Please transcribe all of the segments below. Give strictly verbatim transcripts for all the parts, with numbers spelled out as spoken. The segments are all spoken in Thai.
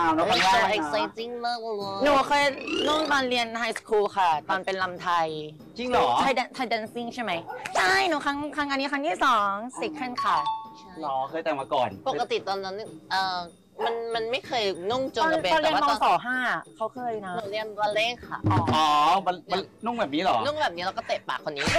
แล้วครั้งแรก so exciting มากเลยหนูเคยนุ่งตอนเรียนไฮสคูลค่ะ ตอนเป็นลำไทยจริงเหรอไทยไทยแดนซิ่งใช่ไหมใช่หนูครั้งครั้งอันนี้ครั้งที่สองสิคันค่ะหรอเคยแต่งมาก่อนปกติตอนนั้นเอ่อมันมันไม่เคยนุ่งจตงอนกระเบนตอนเรีแต่ยนว่าม ตอนสห้าเขาเคยนะหนูเรียนบัลเล่ต์ค่ะอ๋อมันมันนุ่งแบบนี้เหรอนุ่งแบบนี้แล้วก็เตะปากคนนี้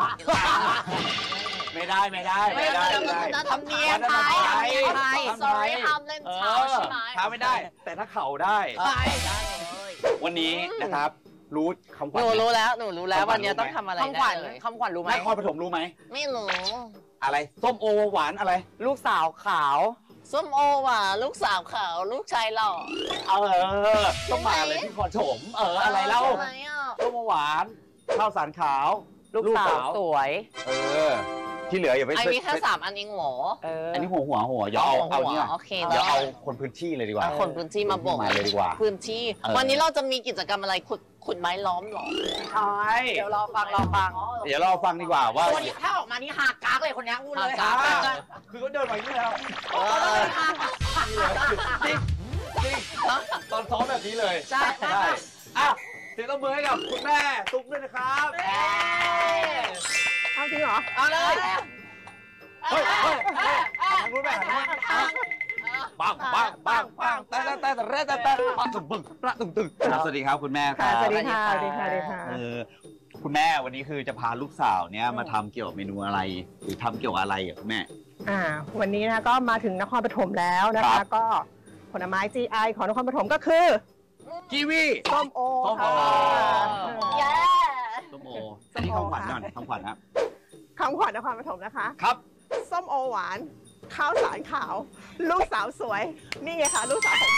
ไม่ได้ไม่ได้ไม่ได้ไม่ได้ทำเนียมทำไทยไทย sorry ห้ามเล่นเช้าใช่ไหมเช้าไม่ได้ แต่ถ้าเข่าได้ได้ได้เลยวันนี้นะครับ รู้คำขวัหญนูไหมรู้แล้วหนูรู้แล้ววันนี้ต้องทำอะไรคำขวัได้ญเลยคำขวัญรู้ไหมนครปฐมรู้ไหมไม่รู้อะไรส้มโอหวานอะไรลูกสาวขาวส้มโอว่ะลูกสาวขาวลูกชายหล่อเออต้องมาเลยที่นครปฐมเอออะไรเล่าทำไมอ่ะส้มโอหวานข้าวสารขาวลูกสาวสวยเออ ที่เหลืออย่าไปไอ้นี่แค่สามอันเองเหรอเอออันนี้หัวหัวหัวอย่าเอาเอาเนี่ยโอเคอย่าได้เอาคนพื้นที่เลยดีกว่าคนพื้นที่มาบอกมาเลยดีกว่าพื้นที่เออวันนี้เราจะมีกิจกรรมอะไรขุดขุดไม้ล้อมเหรอใช่เดี๋ยวรอฟังรอฟังเดี๋ยวเราฟังดีกว่าว่าวันนี้ถ้าออกมานี่หากากเลยคนนี้พูดเลยหากากอ่ะคือเขาเดินมาอย่างนี้แล้วเออจริงจริงตอนซ้อมแบบนี้เลยใช่ใช่อ่ะเสียงตบมือให้กับคุณแม่ตุ๊กด้วยนะครับเอาจริงเหรอเอาเลยเฮ้ยเฮ้ยเฮ้ยทางนู้นไปทางนู้นปังปังปังปังแต่แต่แต่แต่แต่แต่ปังตึงตึงตึงตึงสวัสดีครับคุณแม่ครับสวัสดีค่ะสวัสดีค่ะสวัสดีค่ะเออคุณแม่วันนี้คือจะพาลูกสาวเนี่ยมาทำเกี่ยวกับเมนูอะไร หรือทำเกี่ยวกับอะไรอ่ะคุณแม่อ่าวันนี้นะก็มาถึงนครปฐมแล้วนะครัคะบก็ผลไม้ จี ไอ ของนครปฐมก็คือกีวีส้มโอส้มโอค่ะเย้ส้มโออันนี้คำขวัญก่อนคำขวัญครับคำขวัญนครปฐมนะคะครับส้มโอหวาน ข้าวสารขาว ลูกสาวสวย นี่ไงคะลูกสาวของแม่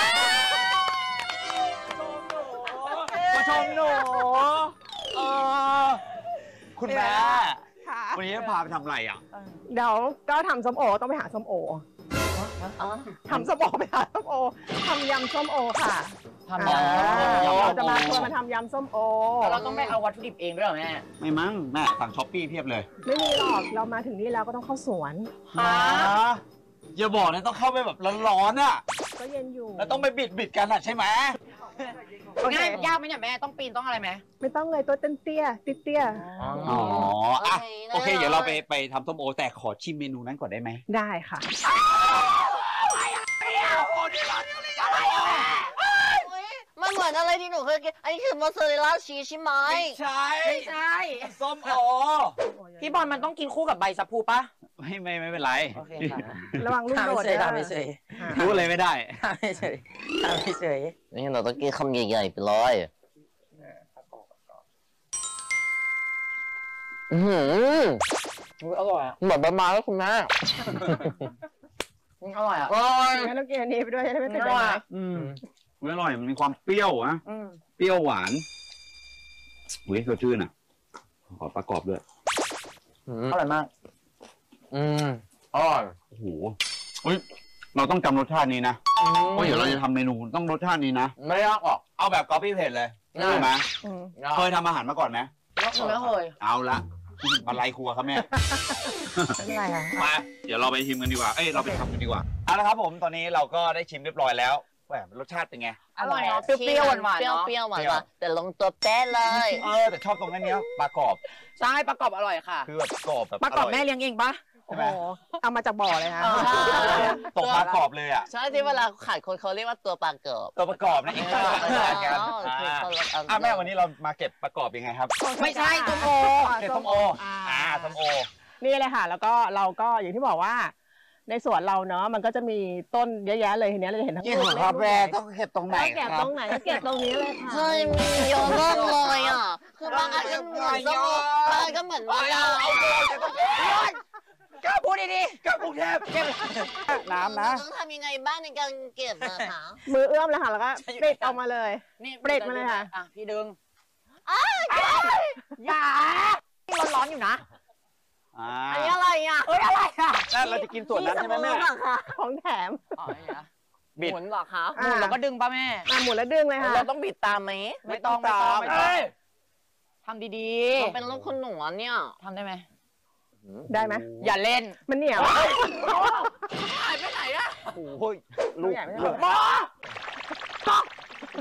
มาชมหนูเออคุณแม่ค่ะวันนี้จะพาไปทำอะไรอ่ะเดี๋ยวก็ทำส้มโอต้องไปหาส้มโอทำส้มโอไปหาส้มโอทำยำส้มโอค่ะทำอ่ายำเราจะมาชวนมาทำยำส้มโอเราต้องไปเอาวัตถุดิบเองด้วยเหรอแม่ไม่มั้งแม่สั่งช้อปปี้เพียบเลยไม่มีหรอกเรามาถึงนี่แล้วก็ต้องเข้าสวนฮะอย่าบอกนะต้องเข้าไปแบบร้อนๆอ่ะก็เย็นอยู่แล้วต้องไปบิดบิดๆกันอ่ะใช่ไหมโอเคง่ายยากไหมเนี่ยแม่ต้องปีนต้องอะไรไหมไม่ต้องเลยตัวเตี้ยๆติ๊เตี้ยอ๋ออ่ะโอโอเคเค เดี๋ยวเราไปไปทำส้มโอแต่ขอชิมเมนูนั้นก่อนได้ไหมได้ค่ะมันเหมือนอะไรที่หนูเคยกินอันนี้คือมอสซาเรลล่าชีสใช่ไหมใช่ไม่ใช่ส้มโอพี่บอลมันต้องกินคู่กับใบชะพูปะไม่ไม่ไม่เป็นไรโอเคค่ะระวังลูกโดดทำไม่เฉยอ่ารู้เลยไม่ได้ทำไม่เฉยทำไม่เฉยนี่เราต้องกินคำใหญ่ๆไปเลยอือหืออุ๊ยอร่อยอ่ะเหมือนใบไม้แล้วคุณแม่อืมอร่อยอ่ะอร่อยงั้นเรากินอันนี้ไปด้วยจะได้ไม่ติดอใบร่อยไม้อะอืมอุ๊ยอร่อยมันมีความเปรี้ยวนะอืมเปรี้ยวหวานอุ้ยสดชื่นอ่ะ ขอประกอบด้วยอร่อยมากอืมอร่อยโอ้โหอุ้ยเราต้องจำรสชาตินี้นะเพราะเดี๋ยวเราจะทำเมนูต้องรสชาตินี้นะไม่ยากหรอกเอาแบบ copy paste เลยได้ใช่ไหมอืมเคยทำอาหารมาก่อนไหมไม่เคยเอาละมาไล่ครัวครับแม่ไม่เป็นไรค่ะมาเดี๋ยวเราไปชิมกันดีกว่า เอ้ยเราไปทำกันดีกว่าเอาละครับผมตอนนี้เราก็ได้ชิมเรียบร้อยแล้วแหมรสชาติเป็นไงอร่อยเนาะเปรี้ยวๆหวานๆเปรี้ยวเนาะเปรี้ยวหวานหวานแต่ลงตัวแป้เลยเออแต่ชอบตรงนี้เนี้ยปลากรอบใช่ประกอบอร่อยค่ะคือแบบกรอบแบบประกอบร่ยแม่เลี้ยงเองปะโอ้โห เอามาจากบ่อเลยนะตกปลากรอบเลยอ่ะใช่ที่เวลาขายคนเขาเรียกว่าตัวปลาเกิบตัวประกอบนะอีกตัวกันอ๋อคือคนละอันอ่ะแม่วันนี้เรามาเก็บประกอบยังไงครับไม่ใช่ส้มโอเก็บส้มโออ่าส้มโอนี่เลยค่ะ แล้วก็เราก็อย่างที่บอกว่า ในสวนเราเนาะมันก็จะมีต้นเยอะแยะเลยทีเนี้ยเราจะเห็นทั้งจริงเหรอครับแม่ต้องเก็บตรงไหนต้องเก็บครัตบรงไหนก็เก็บตรงนี้เลยค่ะใช่มีเยอะมากเลยอ่ะ คือบางอันก็เหมือนส้มโอบางอันก็เหมือนมะนาวก็พูดดีกับกรุงเทพเก็บน้ำนะต้องทำยังไงบ้างในการเก็บนะคะมือเอื้อมเลยค่ะแล้วก็ปลิดออกมาเลยๆนี่เปรตมาเลยค่ะอ่ะพี่ดึงอย่านี่ร้อนๆอยู่นะอ่าอันนี้อะไรอ่ะเอ้ยอะไรอ่ะนั่นเราจะกินส่วนนั้นใช่ไหมแม่ของแถมอ๋ออย่างเงี้ยบิดหมุนเหรอคะหอ่ามุนแล้วก็ดึงป่ะแม่อ่ะหมุนแล้วดึงเลยค่ะเราต้องบิดตามไหมไม่ต้องไม่ต้องไม่ต้องทำดีมันเป็นลูกคุณหนูอะเนี่ยๆทำได้ไหมได้ไหมอย่าเล่นมันเหนียวหายไปไหนอะโอ้ยลูกไม่อยากไม่อยากลูกบอ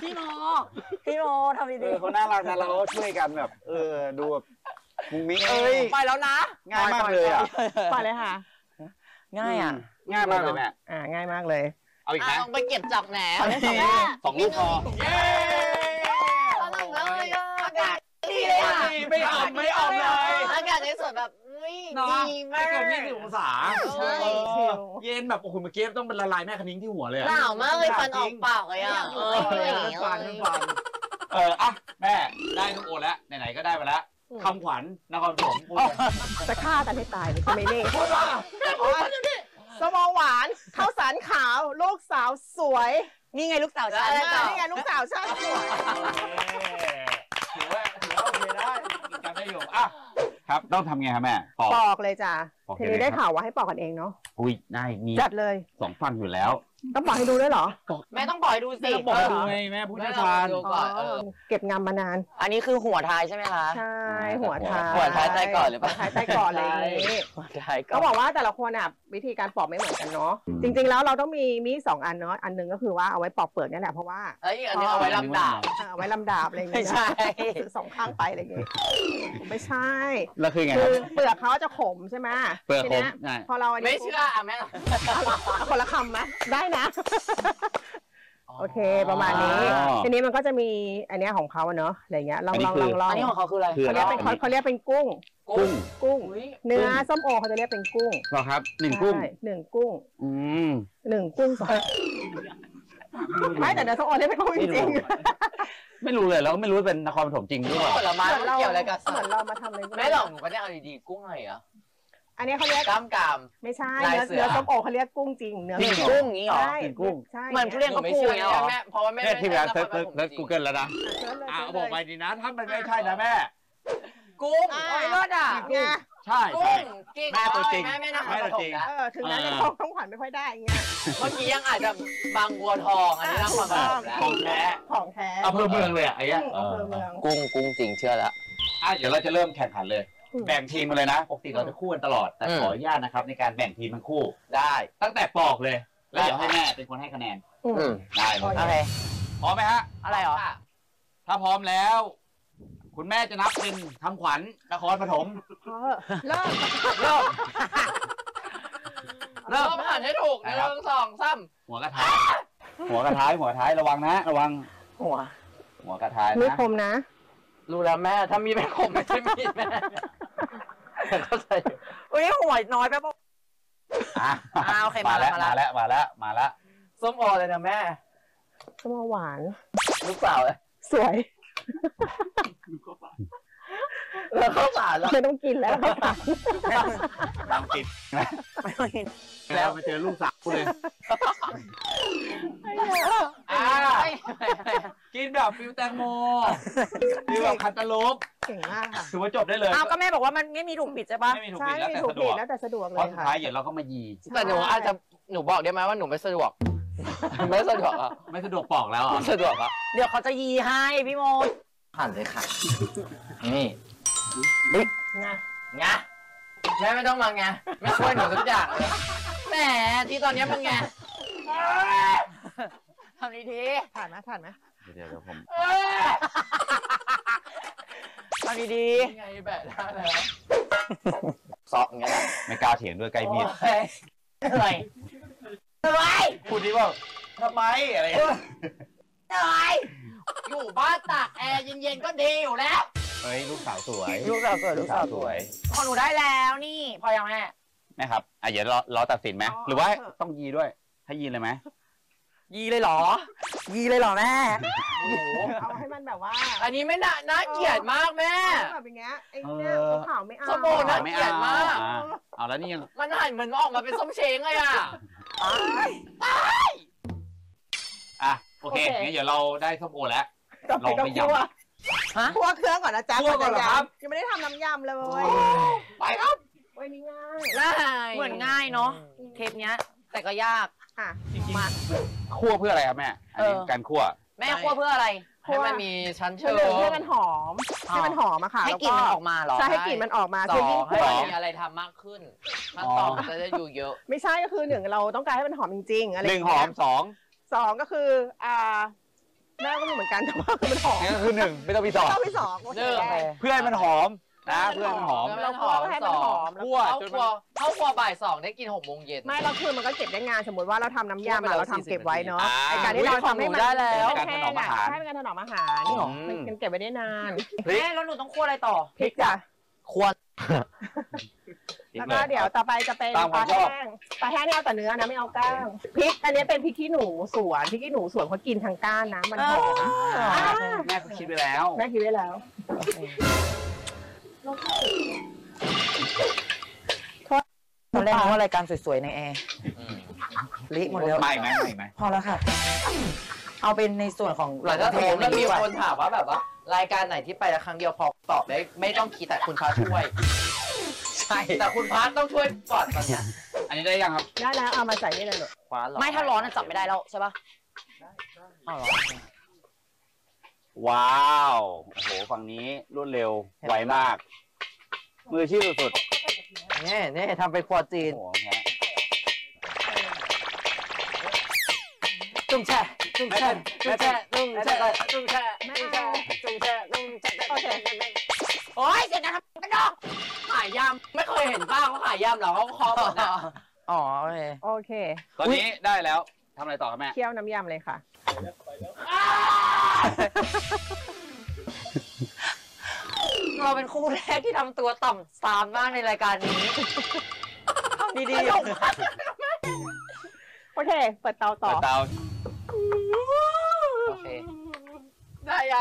พี่โมพี่โมทำเอดีอเขาน่ารักนะเราก็ช่วยกันแบบ เออดูแบบมุ้งมิ้งเอ้ยไปแล้วนะง่ายมากเลยอ่ะไปเลยค่ะง่ายอ่ะง่ายมากเลยแม่อ่าง่ายมากเลยเอาอีกไหมลองไปเก็บจับแหนสองลูกพอเย้สนุกเลยอ่ะอากาศดีเลยอ่ะไม่ออกไม่ออกเลยอากาศในสวนแบบอุ้ยเนาะดีมาไม่กเกินยี่สิบองศาใช่เออเย็นแบบโอ้โหเมื่อกี้ต้องเป็นละลายแม่คณิ้งที่หัวเลยอะหนาวมากเลยฟันออกปากเลยอ่ะเออเป็นฟันเป็นฟันเอออ่ะแม่ได้ทุกโอแล้วไหนๆก็ได้มาแล้วคำขวัญนครปฐมพูดกันจะฆ่ากันให้ตายเลยใช่ไหมนี่พูดว่าสมอหวานข้าวสารขาวลูกสาวสวยนี่ไงลูกสาวฉันอ่านี่ไงลูกสาวชาติสวยถือว่าถือว่าโอเคได้กินกันได้อยู่อ่ะครับต้องทำไงครับแม่ปอกปอกเลยจ้ะปอกทียังไงนี้ได้ครับข่าวว่าให้ปอกกันเองเนาะอุ้ยได้มีจัดเลยสองฝั่งอยู่แล้วต้องปอกให้ดูด้วยเหรอแม่ต้องปล่อยดูสิบอกดูไงแม่ผู้เชี่ยวชาญดูก่อนเออเก็บงำมานานอันนี้คือหัวท้ายใช่ไหมคะใช่หัวท้ายหัวท้ายใต้ก่อนหรือเปล่าหัวท้ายใต้ก่อนเลยอย่างนี้หัวท้ายก็ก็บอกว่าแต่ละคนอ่ะวิธีการปอกไม่เหมือนกันเนาะอืมจริงๆแล้วเราต้องมีมีดสองอันเนาะอันหนึงก็คือว่าเอาไว้ปอกเปลือกเนี่ยแหละเพราะว่าแล้วอีกอันนึงเอาไว้ลำดาบอ่าเอาไว้ลำดาบอะไรอย่างไม่เงี้ยใช่ถือสองข้างไปอะไรอย่างเงี้ยไม่ใช่แล้วคือไงคคืรับอเปลือกเขาจะขมใช่ไหมเปลือกทีผมนี้ยใช่พอเราอันนี้ไม่เชื่ออ่ะแม่เอาคนละคำไหมได้นะ โอเคประมาณนี้ ทีนี้มันก็จะมีอันเนี้ยของเขาอะเนาะอะไรเงี้ยลองลองลองลองอันนี้ของเขาคืออะไรคือเขาเรียกเป็นเขาเขาเรียกเป็นกุ้งกุ้งกุ้งอุ้ยเนื้อส้มโอเขาจะเรียกเป็นกุ้งเหรอครับหนึ่งกุ้งใช่หนึ่งกุ้งอืมหนึ่งกุ้งสองไม่แต่เนื้อส้มโอเรียกเป็นกุ้งจริงไม่รู้เลยแล้วก็ไม่รู้ว่าเป็นนครปฐมจริงหรือเปล่าผลๆไม้เหมือนเราเกี่ยวอะไรกับเหมือนเรามาทำเลยแม่หลอกหนูก็ได้เอาดีๆกุ้งอะไรอ่ะอันนี้เขาเรียกกล้ามกรามไม่ใช่ลายเนื้อเสือเนื้อส้มโอเขาเรียกกุ้งจริงเนื้อหนึ่งส้มกุ้งอย่างนี้เหรอใช่เป็นกุ้งใช่เหมือนทุเรียนหนูไม่เชื่อนะแม่เพราะว่าแม่เนี่ยทีมงานไม่เซิร์ชได้เซิร์ชเซิร์ชกูเกิลแล้วนะเชิญเลยอ่ะเชิญบอกไปเลยดีนะ ถ้ามันไม่ใช่นะแม่กุ้งอ่าโอ้ยเลิศอ่ะไงใช่กุ้ใช่งเก่งแม่ตัวจริงแม่แม่นคแม่รตัปวฐจริมงนะเออถึงนั้นอ่ายังท้องท้องขวัญไม่ค่อยได้อย่างเงี้ยเมื่อกี้ยังอาจจะบางบัวทองอันนี้นครปฐมแล้วของแท้ของแท้อำเภอเมืองเลยอ่ะไอ้เนี้ยอำเภอเมืองกุ้งกุ้งจริงเชื่อแล้วอ่ะเดี๋ยวเราจะเริ่มแข่งขันเลยอืมแบ่งทีมมาเลยนะปกติเราจะคู่กันตลอด แต่อืมขออนุญาตนะครับในการแบ่งทีมทั้งคู่ได้ตั้งแต่ปอกเลย แล้วเดี๋ยวให้แม่เป็นคนให้คะแนนอืมอืมได้เลยโอโอเคพร้อมไหมฮะอะไรเหรอถ้าพร้อมแล้ว คุณแม่จะนับเป็นคำขวัญนครปฐมพอเริ่มเริ่มเริ่มหันให้ถูกหนึ่งสองสามหัวกระท้าย หัวกระท้าย หัวกระท้าย ระวังนะ ระวังหัวหัวกระท้ายมีนะคมนะรู้แล้วแม่ถ้ามีดไม่คมไม่ใช่มีดแม่เข้าใจอยู่อุ้ยหัวน้อยไปปะอ่ะอ่าโอเคมามาแล้แล้ววมาแล้ว มาแล้ว มาแล้วส้มโอเลยนะแม่ส้มโอหวานลูกเปล่าเลยสวยแล้วข้าวสารแล้วไม่ต้องกินแล้วตามติดนะไม่ต้องกินแล้วมาเจอลูกสาวกูเลย อ่า กินแบบฟิวแตงโมฟิวแบบคันตาลูปเก่งมากค่ะถือว่าจบได้เลยอ้าวก็แม่บอกว่ามันไม่มีถุงปิดใช่ปะไม่มีถูกใช่ผิดแล้วมีแต่ถูกสะดผิวดกแล้วแต่สะดวกเลเพราะยสุดค่ะท้ายเดี๋ยวเราก็มายีแต่หนูอาจจะหนูบอกได้ไหมว่าหนูไม่สะดวก ไม่สะดวกอ่ะไม่สะดวกปอกแล้วอ่ะไม่สะดวกอ่ะเดี๋ยวเขาจะยีให้พี่โมหั่นเลยค่ะ นี่งาไงแม่ไม่ต้องมาไงไม่ช่วยหนูทุกอย่างเลยแหมที่ตอนนี้มันไงทำดีผ่านไหมผ่านไหมเดี๋ยวเดี๋ยวผมๆทำดียังไงแบะได้แล้วซอกอย่างเงี้ยนะไม่กล้าเถียงด้วยใกล้มีดโอ้ยๆเหนื่อยเหนื่อยพูดดีว่าทำไมอะไรอย่างเงี้ยเหนื่อยอยู่บ้านตากแอร์เย็นๆก็ดีอยู่แล้วเฮ้ยลูกสาวสวยลูกสาวสวยลูกสาวสวย พอหนูได้แล้วนี่ พอยังแม่แม่ครับอ่ะเดี๋ยวรอรอตัดสินไหมหรือว่าต้องยีด้วย ให้ยีเลยไหมยีเลยเหรอ ยีเลยเหรอแม่โอ้โหเอาให้มันแบบว่าอันนี้ไม่น่าน่าเกลียดมากแม่เอาแบบอย่างเงี้ยไอ้เนี่ยขาวๆไม่เอาสมโอน่าไม่เกลียดมากอ่ะเอาแล้วนี่ยังมันหั่นเหมือนออกมาเป็นส้มเช้งเลยอ่ะอ่ะโอเคงั้นเดี๋ยวเราได้ส้มโอแล้วต่อไปก็ลองไปคั่วยฮะคั่วเครื่องก่อนนะจ๊ะคั่วก่อนเหรอครับยังไม่ได้ทำน้ำยำเลยไปครับเว้ยนี่ง่ายง่ายเหมือนง่ายเนาะ เทปเนี้ย แต่ก็ยากอ่ะมาคั่วเพื่ออะไรครับแม่อันนี้เออการคั่วแม่คั่วเพื่ออะไรให้มันมีชั้นเชิคือหนึ่งให้มันหอมอ๋อให้มันหอมอะค่ะให้แล้วกลิ่นมันออกมาเหรอใช่ให้กลิ่นมันออกมาสคืออยิ่งงให้คั่วมันมีอะไรทำมากขึ้นขั้นตอนมันจะได้อยู่เยอะไม่ใช่ก็คือหนึ่งเราต้องการให้มันหอมจริงๆอะไรหนึ่งหอมสองสองก็คืออ่าแม่ก็เหมือนกันแต่ว่าคือมันหอมงั้นก็คือหนึ่งไม่ต้องมีสองเข้าไปสองโอเคเพื่อให้มันหอมนะเพื่อให้มันหอมเราคั่วให้มันหอมคั่วเข้าจนครัมัวน เข้าครัวบ่ายสองได้กินหกโมงเย็นไม่เราคือมันก็เก็บได้งานสมมติว่าเราทำน้ำยำคั่วไปแล้วเราทำเก็บไว้เนาะอ่าไอการที่เราทำให้มันได้แล้วแห้งๆอ่ะใช่เป็นการถนอมอาหารนี่หรอมันเก็บไว้ได้นานแม่แล้วหนูต้องคั่วอะไรต่อพริกจ้ะควรแล้วก็เดี๋ยวต่อไปจะเป็นตามคปวาลามชอบแห้งปลาแห้งนี่เอาแต่เนื้อนะไม่เอาก้างพริกอันนี้เป็นพริกขี้หนูสวนพริกขี้หนูสวนเขากินทางก้านนะมันหอมแม่ก็คิดไปแล้วแม่คิดไว้แล้วตอนแรกนึกว่ารายการสวยๆในแอร์เละหมดแล้วไม่ไหมไม่ไหมพอแล้วค่ะ เอาเป็นในส่วนของหลังจากแพสมมงติมันมีดีกว่าคนถามว่าแบบว่ารายการไหนที่ไปแล้วครั้งเดียวพอตอบได้ไม่ต้องคิดแต่คุณพาช่วยใช่แต่คุณพาต้องช่วยก่อนตอนเนี้ยอันนี้ได้ยังครับได้แล้วเอามาใส่นี่เลยหนูคว้าหรอไม่ถ้าร้อนอะจับไม่ได้แล้วใช่ปะอ๋อเหรอว้าวโอ้โหฝั่งนี้รวดเร็วไวมาก มืออาชีพสุดเนี่ยเนี่ยทำไปครัวจีๆนโอ้โหแพ้จุ่มแช่จุ่มแช่จุ่มแช่จุ่มแช่จุ่มแช่จุ่มแช่จุ่มแช่จุ่มแช่โอเคโอ๊ยเสร็จนะทำกันดอกขายยำไม่เคยเห็นป้าเขาขายยำหรอเขาคอหมดอ่ะอ๋อโอเคโอเคตอนนี้ได้แล้วทำอะไรต่อครับแม่เคี่ยวน้ำยำเลยค่ะเราเป็นคู่แรกที่ทำตัวต่ำซามมากในรายการนี้ทำดีๆโอเค เปิดเตาต่อเปิดเตาโอเคได้ยัง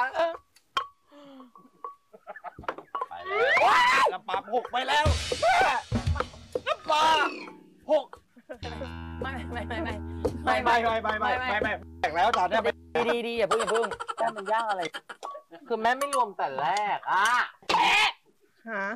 ไปแล้วน้ำปลาหกไปแล้วน้ำปลาหกไม่ไม่ไม่ไม่ไม่ไม่ไม่ไม่ไม่ไม่ไม่แตกแล้วจานเนี้ยไม่ดีดีๆอย่าเพิ่งอย่าเพิ่งแต่มันยากอะไร คือแม่ไม่รวมแต่แรกอ่ะฮะ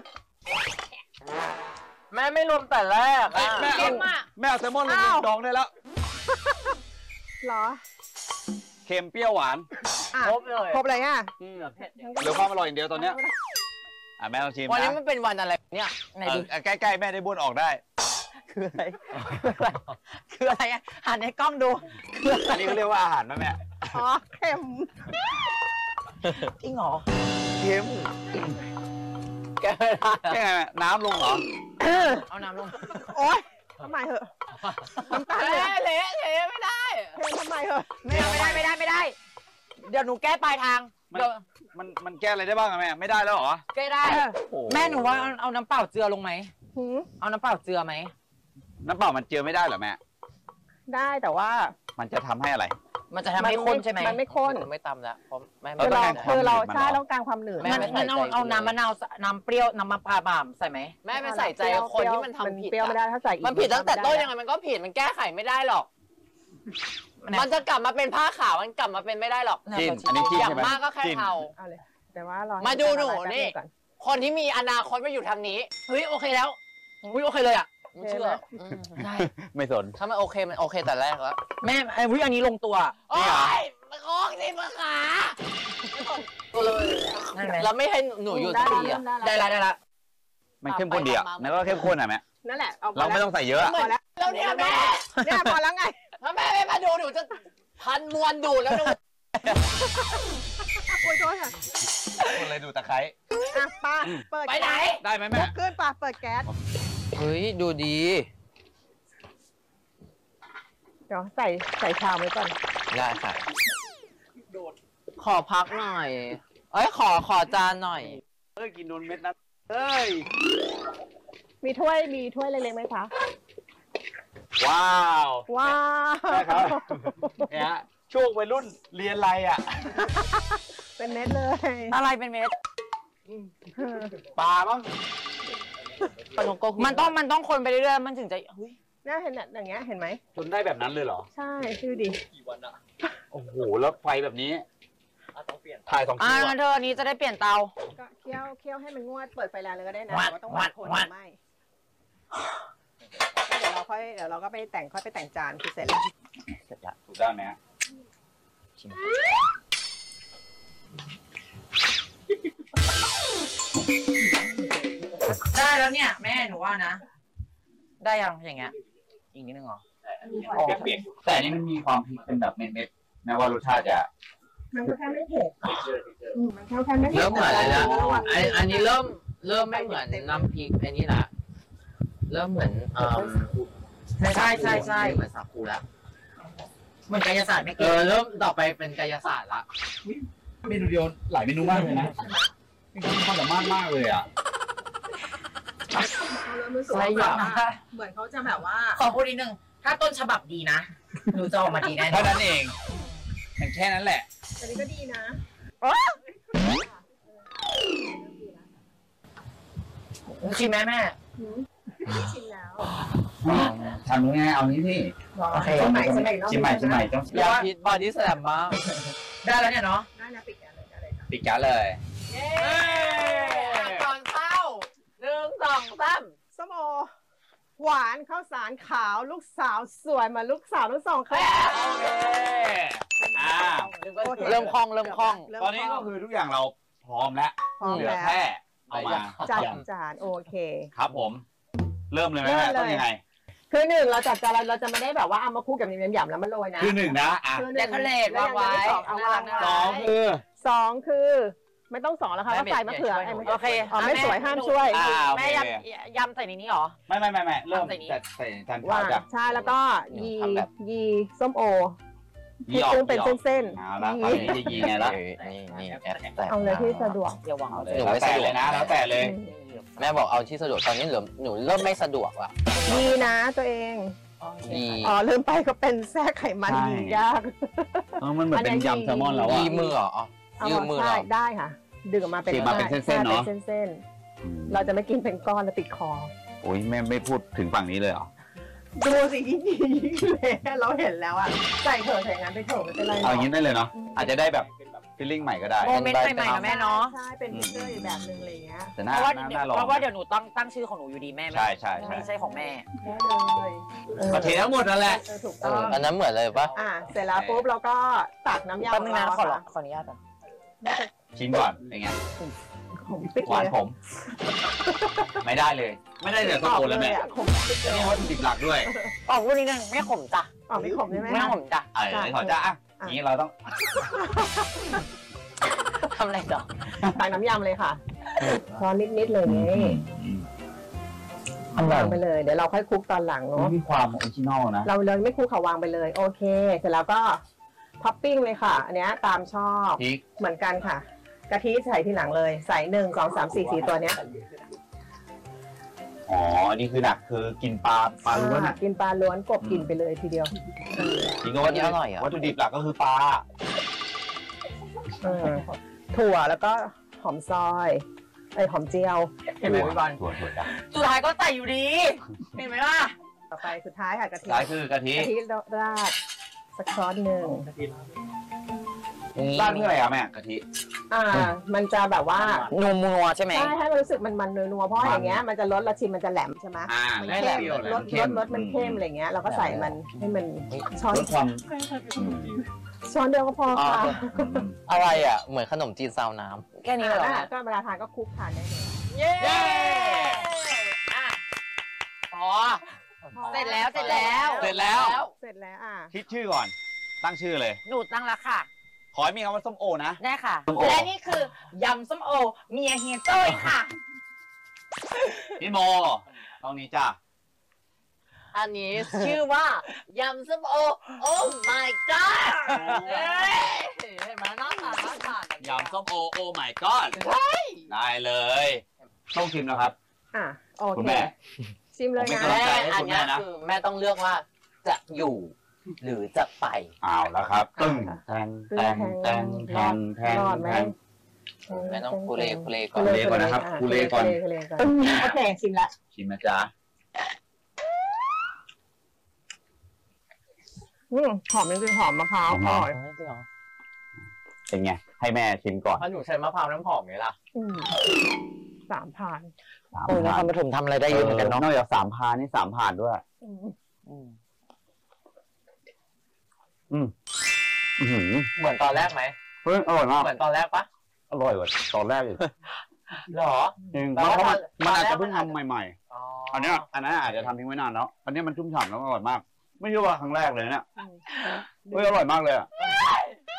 แม่ไม่รวมแต่แรกอ่ะแม่เอาแม่เอาแซลมอนลงในดองได้แล้วเหรอเค็มเปรี้ยวหวานอ่ะครบเลยครบเลยอ่ะอืมเหลือความอร่อยอย่างเดียวตอนเนี้ยอ่ะแม่ลองชิมวันนี้นะมันเป็นวันอะไรเนี่ยไหนเอดิอใกล้ๆแม่ได้บ้วนออกได้คืออะไรคืออะไรคืออะไรอะหันให้กล้องดูอันนี้เขาเรียกว่าอาหารไหมแม่อ๋อเค็มจริงเหรอเค็มแกไม่ได้แค่ไงแม่น้ำลงเหรอเอาน้ำลงโอ๊ยทำไมเหอะน้ำตาลเหลือเละเละไม่ได้เค็มทำไมเหอะไม่เอาไม่ได้ไม่ได้ไม่ได้ เดี๋ยวหนูแก้ปลายทางมันเดี๋ยวมันมันแก้อะไรได้บ้างอะแม่ไม่ได้แล้วเหรอแก้ได้โอ้โแม่หนูว่าเอาเอาน้ำเปล่าเจือลงไหมหืมเอาน้ำเปล่าเจือไหมน้ำเปล่ามันเจือไม่ได้เหรอแม่ได้แต่ว่ามันจะทำให้อะไรมันจะทำให้ข้นใช่ไหมมันไม่ข้นไม่ตำแล้วเพราะแม่เอคือต้เรางการคือเราความหนืดมันใช่เหรอต้องการความหนืดแม่มันไม่ใส่มันเอาใจเอาน้ำมะนาวน้ำเปรี้ยวน้ำมะพร้าวบ่ามใส่ไหมแม่ไม่ใส่ใจคนที่มันทำผิดเปรี้ยวไม่ได้ถ้าใส่อีกมันผิดตั้งแต่ต้นยังไไงมันก็ผิดมันแก้ไขไม่ได้หรอกมันมันจะกลับมาเป็นผ้าขาวมันกลับมาเป็นไม่ได้หรอกจิ้มอันนี้จิ้มอย่าใช่งไหมมากก็แค่จิ้มเทาเอาเลยแต่ว่าเรามามาดูหนูนี่ คนที่มีอนาคตมาอยู่ทางนี้เฮ้ยโอเคแล้วอุ้ยโอเคเลยอ่ะมึงเชื่ออืมได้ไม่สนถ้ามันโอเคมันโอเคแต่แรกแล้วแม่ไอ้วิอันนี้ลงตัวโอ้ยมันโค้งสิมาขาตัวเลยนั่นไหมแล้วไม่ให้หนูอยู่สักทีอ่ะได้ละได้ละมันเข้มข้นดีอ่ะมามานั่นก็เข้มข้นอ่ะแม่นั่นแหละเอาเราไม่ต้องใส่เยอะอะพอแล้วแล้วเนี่ยแม่เนี่ยพอแล้วไงถ้าแม่ไม่มาดูหนูจะพันมวนดูดแล้วหนูโอ้ยโทษค่ะคนเลยดูตะไคร้อ่ะป้าเปิดไปไหนได้ไหมลุแม่กขึ้นป้าเปิดแก๊สเฮ้ยดูดีเดี๋ยวใส่ใส่ชามไว้ก่อนได้ค่ะขอพักหน่อย เอ้ยขอขอจานหน่อยเอ้ยกินโดนเม็ดนะเอ้ยมีถ้วยมีถ้วยเล็กๆไหมคะว้าวว้าวใช่ครับ เนี่ยฮะช่วงวัยรุ่นเรียนอะไรอ่ะเป็นเม็ดเลยอะไรเป็นเม็ดปลาบ้างมันต้องมันต้องคนไปเรื่อยๆมันถึงจะเฮ้ยน่าเห็นเนี่ยอย่างเงี้ยเห็นไหมจนได้แบบนั้นเลยเหรอใช่ชื่อดีโอ้โห แล้วไฟแบบนี้ ถ่ายสองอ่าคิวงั้อะนเธออันนี้จะได้เปลี่ยนเตาก็เคี่ยวเคี่ยวให้มันงวดเปิดไฟแรงเลยก็ได้นะวัดแต่ว่าต้องวัวัดดคนวัดไม่เดี๋ยวเราค่อยเดี๋ยวเราก็ไปแต่งค่อยไปแต่งจานคือเสร็จแล้วเสร็จละถูกด้านไหมฮะได้แล้วเนี่ยแม่หนูว่านะ ได้ยังอย่างเงี้ยอีกนิดนึงเหรอแต่อันนี้มันมีความพริกเป็นแบบเม็ดๆแม้ว่ารสชาติจะมันก็แค่ไม่เผ็ดอืมมันแค่แค่ไม่เผ็ดเริ่มเหมือนเลยนะอันอันนี้เริ่มเริ่มไม่เหมือนน้ำพริกไอ้นี่ละเริ่มเหมือนเอ่อใช่ใช่ใช่เหมือนสาคูละเหมือนกายศาสตร์ไม่เอเก่งอเริ่มต่อไปเป็นกายศาสตร์ละเมนูเดียวหลายเมนูมากเลยนะมีความสามารถมากเลยอ่ะเขาเริ่มรู้สึกใช่หรอว่าเหมือนเขาจะแบบว่าขอพูดนิดนึงถ้าต้นฉบับดีนะหนูจะออกมาดีแน่นอเท่าน นั้นเองอย่างแค่นั้นแหละอันนี้ก็ดีนะชิมไหมแม่ชิมแล้วทำง่ายเอานี้ที่โอเคชิมใหม่ชิมใหม่รอบชิมใหม่ชิมใหม่ต้องยาพิษบอดี้สแลมมากได้แล้วเนี่ยเนาะได้นะปิดกันเลยได้เลยค่ะปิดการเลยเย้ก่อนเข้าหนึ่งสองสามส้มโอหวานข้าวสารขาวลูกสาวสวยมาลูกสาวทั้งสองค่ะโอเคอ่าโอคเริ่มคล่องเริ่มคล่องเริ่มตอนนี้คล่ก็งคือทุกอย่างเราพร้อมแล้วพร้อมเหลือแล้วแค่เอามาจัดยจานโอเคำครับผม เริ่มเลยไหมเริ่แม่มเลยต้องยังไงคือหนึ่งเราจัดจานเราเราจะไม่ได้แบบว่าเอามาคู่กับยำๆแล้วมันโรยนะคือหนึ่งนะอ่ะคือหเดนึ่งคอเรทวางไว้แล้วยังไม่สองเอาวางน่ารักสองไว้คือสองคือไม่ต้องสองแล้วค่ะก็ใส่มะเขือแม่ไอ้เม็ไม่ดโอเคอ๋อไม่สวยห้ามช่วยอ่าโอแม่เคยำยำใส่ในนี้เหรอไม่ไม่ไม่ไม่เริ่มใส่นี้จัดใส่จานว่าขาวจ้ะใช่แล้วก็ยียีส้มโอยี่ที่ออกซึ่งเป็นยี่ออกเส้นเอาละๆคราวยีนี้จะยีไงละนี่นี่แอบแตะเอาเลยที่สะดวกเดี๋ยววางเอาเลยหนูแล้วไม่แต่สะดวกเลยนะแล้วแต่เลยแม่บอกเอาที่สะดวกตอนนี้เหลือหนูเริ่มไม่สะดวกละยีนะตัวเองดีอ๋อลืมไปก็เป็นแทรกไขมันยียากเออมันเหมือนเป็นยำแซลมอนแล้วดีอ่ะมือเหรออ๋อเอายืมมือเหรใช่อได้ค่ะดึงออกมาเป็นฉีกมาเป็นเส้นๆเนอะใช่เป็นเส้นๆเราจะไม่กินเป็นก้อนแล้วติดคอโอ้ยแม่ไม่พูดถึงฝั่งนี้เลยเหรอดูสิยิ่งดียิ่งเลยเราเห็นแล้วอ่ะใส่เถอะใส่งั้นไปเถอะไม่เป็นไรหรเอาอกอย่างนี้ได้เลยเนาะอาจจะได้แบบฟีลลิ่งใหม่ก็ได้โมเมนต์ใหม่ๆนะแม่เนาะใช่เป็นเสื้ออีกแบบนึงอะไรอย่างเงี้ยแต่หเพน้าราะว่าหน้าเดี๋หยวน้าลองเพราะว่าเดี๋ยวหนูต้องตั้งชื่อของหนูอยู่ดีแม่ใช่ใช่ใช่ไม่ใช่ของแม่ได้เลยเออก็เททั้งหมดนั่นแหละเออถูกเอต้องออันนั้นเหมือนเลยปะอ่ะเสร็จแล้วปุ๊บเราก็ตักน้ำยำแป๊บนึงนะขขอองรอเราขออนุญาตก่อนชิมก่อนเป็นไงผมปิ๊กหวานเลยผม ไม่ได้เลย ไม่ได้แต่ส้มโอแล้วแม่อะขมปิ๊กเลยนี่วัตถุดิบหลักด้วยออกพูดนิดนึงไม่ขมจ้ะอ๋อไม่ขมใช่ไหมไม่ขมจ้ะเออขอจ้าอ่ะอย่างนี้เราต้องทำอะไรต่อตักน้ำยำเลยค่ะช้อนนิดๆเลยนี่อร่อวาย งไปเลย เดี๋ยวเราค่อยคลุกตอนหลังเนาะมีความออริจินอลนะเราเลยไม่คลุกค่ะวางไปเลย โอเค เสร็จแล้วก็ท็อปปิ้งเลยค่ะ อันเนี้ยตามชอบพริกเหมือนกันค่ะกะทิใส่ทีหลังเลย ใส่หนึ่งสองสามสี่สี่ตัวเนี้ยอ๋อ นี่คือหนักคือกินปลาปลาล้วนอ่าอ่ะกินปลาล้วนกบกินไปเลยทีเดียวจริงก็วัตถุดิบวัตถุดิบหลักก็คือปลาเออถั่วแล้วก็หอมซอยไอยหอมเจียวเห็นไหมพี่บอลถั่วถั่วจ้ะสุดท้ายก็ใส่อยู่ดีเห็นไหมล่ะต่อไปสุดท้ายค่ะกะทิท้ายคือกะทิกะทิราดสักช้อนหนึ่งราดเพื่ออะไรอ่ะแม่กะทิอ่า มันจะแบบว่านัวนัวใช่ไหมใช่ให้มันรู้สึกมันมันนัวๆเพราะอย่างเงี้ยมันจะลดละชิมมันจะแหลมใช่ไหมอ่ามันไม่เข้แหละมเปรี้ยวเลยรสรสรสมันเข้มอะไรเงี้ยเราก็ใส่มันให้มันช้อนลดความช้อนเดียวก็พอค่ะอะไรอ่ะเหมือนขนมจีนซาวน้แค่นี้เลยเหรออ่ะก็เวลาทานก็คลุกทานได้เลยเย้อ่ะพอเสร็จแล้วเสร็จแล้วเสร็จแล้วเสร็จแล้วอ่ะคิดชื่อก่อน ตั้งชื่อเลยหนูตั้งแล้วค่ะขอให้มีคำว่าส้มโอนะได้ค่ะส้มโอและนี่คือยำส้มโอเมียเฮียโต้ยค่ะพี่โมตรงนี้จ้าอันนี้ชื่อว่ายำส้มโอ โอ้ my god เฮ้ยเห็นไหมน่าทานน่าทานยำส้มโอโอ้ my god ได้เลยต้องชิมนะครับอ่ะโอคุณเคแม่ชิมเลยผมไม่นะกำลังใจให้ำอัคุนณเนี้แม่ยนะคือแม่ต้องเลือกว่าจะอยู่ หรือจะไปเอาแล้วครับตึ้งแทงแทงแทงแทงแทงรอดไหมแทงแม่ต้องคุเลคุเลก่อนคุเลก่อนนะครับคุเลก่อนคุเลก่อนโอเคชิมละชิมนะจ๊ะอืมหอมจริงๆหอมมะพร้าวอร่อยเป็นไงให้แม่ชิมก่อนถ้าหนูใช้มะพร้าวน้ำหอมไงล่ะอืมสามผ่านสามโอ้ยนผ่าครปฐมทำอะไรได้เยอะเหมือนกันเนาะนอกจากสามพานนี่สามผ่านด้วยอืมอืมอืมอื้อหือเหมือนตอนแรกไหมเฮ้ยอร่อยมากเหมือนตอนแรกปะอร่อยกว่าตอนแรกอีกหรอจริงแล้เพวราะมันตอนมันอาจแรกจะเพิ่งมันอาจจะทำใหม่อ๋อๆ อันเนี้ยอันนั้นอาจจะทำทิ้งไว้นานแล้ว อันนี้มันชุ่มฉ่ำแล้วอร่อยมาก ไม่ใช่ว่าครั้งแรกเลยเนี่ยเฮ้ยอร่อยมากเลยอ่ะ